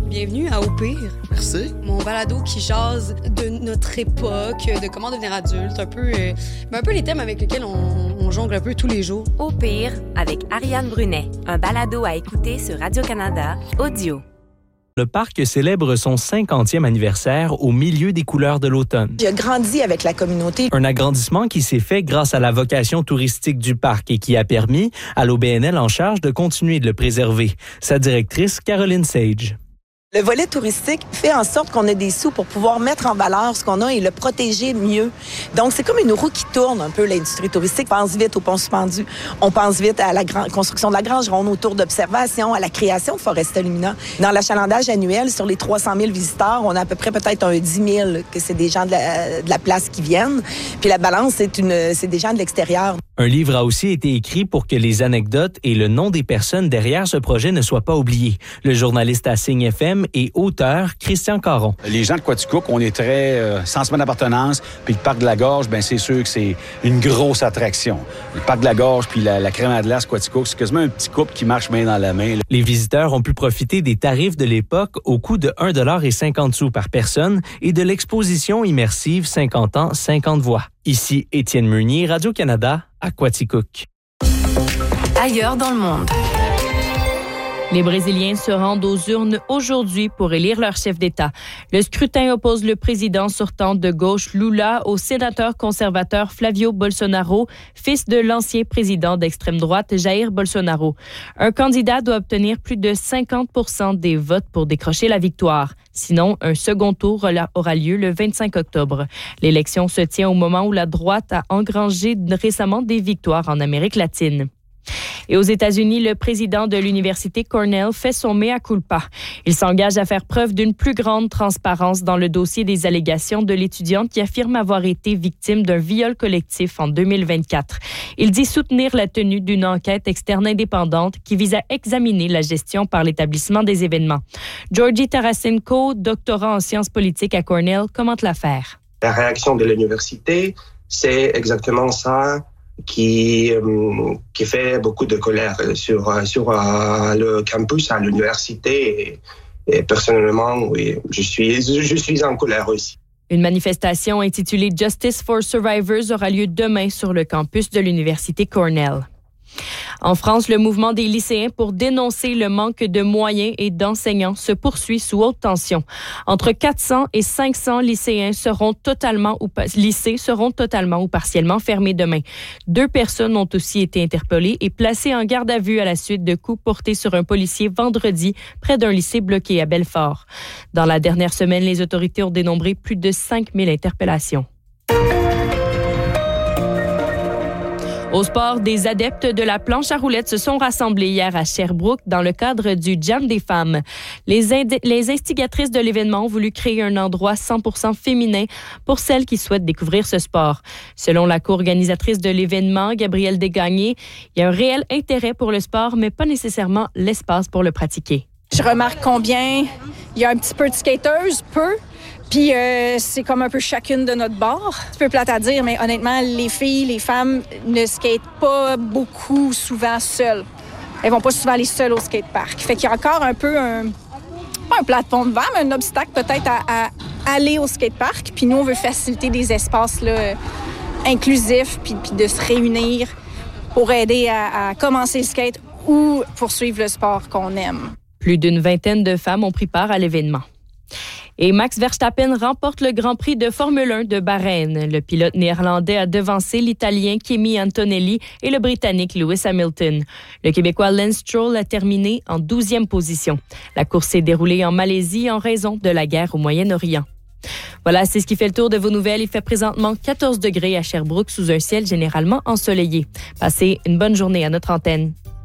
Bienvenue à Au pire. Merci. Mon balado qui jase de notre époque, de comment devenir adulte, un peu les thèmes avec lesquels on jongle un peu tous les jours. Au pire, avec Ariane Brunet, un balado à écouter sur Radio-Canada, audio. Le parc célèbre son 50e anniversaire au milieu des couleurs de l'automne. J'ai grandi avec la communauté. Un agrandissement qui s'est fait grâce à la vocation touristique du parc et qui a permis à l'OBNL en charge de continuer de le préserver. Sa directrice, Caroline Sage. Le volet touristique fait en sorte qu'on ait des sous pour pouvoir mettre en valeur ce qu'on a et le protéger mieux. Donc, c'est comme une roue qui tourne un peu, l'industrie touristique. On pense vite au pont suspendu. On pense vite à la construction de la Grange Ronde, autour d'observation, à la création de Foresta Lumina. Dans l'achalandage annuel, sur les 300 000 visiteurs, on a à peu près peut-être un 10 000 que c'est des gens de la place qui viennent. Puis la balance, c'est des gens de l'extérieur. Un livre a aussi été écrit pour que les anecdotes et le nom des personnes derrière ce projet ne soient pas oubliés. Le journaliste à Signe FM et auteur Christian Caron. Les gens de Quaticook, on est très sentiment d'appartenance. Puis le parc de la Gorge, ben c'est sûr que c'est une grosse attraction. Le parc de la Gorge puis la crème à glace Quaticook, c'est quasiment un petit couple qui marche main dans la main. Là. Les visiteurs ont pu profiter des tarifs de l'époque au coût de 1,50 $ par personne et de l'exposition immersive 50 ans, 50 voix. Ici Étienne Meunier, Radio-Canada, à Quaticook. Ailleurs dans le monde. Les Brésiliens se rendent aux urnes aujourd'hui pour élire leur chef d'État. Le scrutin oppose le président sortant de gauche Lula au sénateur conservateur Flavio Bolsonaro, fils de l'ancien président d'extrême droite Jair Bolsonaro. Un candidat doit obtenir plus de 50% des votes pour décrocher la victoire. Sinon, un second tour aura lieu le 25 octobre. L'élection se tient au moment où la droite a engrangé récemment des victoires en Amérique latine. Et aux États-Unis, le président de l'université Cornell fait son mea culpa. Il s'engage à faire preuve d'une plus grande transparence dans le dossier des allégations de l'étudiante qui affirme avoir été victime d'un viol collectif en 2024. Il dit soutenir la tenue d'une enquête externe indépendante qui vise à examiner la gestion par l'établissement des événements. Georgie Tarasenko, doctorat en sciences politiques à Cornell, commente l'affaire. La réaction de l'université, c'est exactement ça qui fait beaucoup de colère sur le campus à l'université et personnellement oui, je suis en colère aussi. Une manifestation intitulée Justice for Survivors aura lieu demain sur le campus de l'université Cornell. En France, le mouvement des lycéens pour dénoncer le manque de moyens et d'enseignants se poursuit sous haute tension. Entre 400 et 500 lycées seront totalement ou partiellement fermés demain. 2 personnes ont aussi été interpellées et placées en garde à vue à la suite de coups portés sur un policier vendredi près d'un lycée bloqué à Belfort. Dans la dernière semaine, les autorités ont dénombré plus de 5000 interpellations. Au sport, des adeptes de la planche à roulettes se sont rassemblés hier à Sherbrooke dans le cadre du Jam des femmes. Les instigatrices de l'événement ont voulu créer un endroit 100% féminin pour celles qui souhaitent découvrir ce sport. Selon la co-organisatrice de l'événement, Gabrielle Desgagnés, il y a un réel intérêt pour le sport, mais pas nécessairement l'espace pour le pratiquer. Je remarque combien il y a un petit peu de skateuses, Puis c'est comme un peu chacune de notre bord. C'est un peu plate à dire, mais honnêtement, les filles, les femmes ne skatent pas beaucoup souvent seules. Elles vont pas souvent aller seules au skatepark. Fait qu'il y a encore un peu pas un plafond de verre, mais un obstacle peut-être à aller au skatepark. Puis nous, on veut faciliter des espaces là, inclusifs, puis de se réunir pour aider à commencer le skate ou poursuivre le sport qu'on aime. Plus d'une vingtaine de femmes ont pris part à l'événement. Et Max Verstappen remporte le Grand Prix de Formule 1 de Bahreïn. Le pilote néerlandais a devancé l'Italien Kimi Antonelli et le Britannique Lewis Hamilton. Le Québécois Lance Stroll a terminé en 12e position. La course s'est déroulée en Malaisie en raison de la guerre au Moyen-Orient. Voilà, c'est ce qui fait le tour de vos nouvelles. Il fait présentement 14 degrés à Sherbrooke sous un ciel généralement ensoleillé. Passez une bonne journée à notre antenne.